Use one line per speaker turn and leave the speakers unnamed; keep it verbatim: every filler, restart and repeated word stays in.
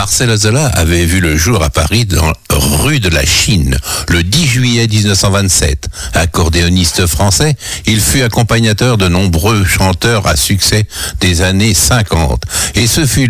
Marcel Zola avait vu le jour à Paris dans rue de la Chine le dix juillet mille neuf cent vingt-sept. Accordéoniste français, il fut accompagnateur de nombreux chanteurs à succès des années cinquante. Et ce fut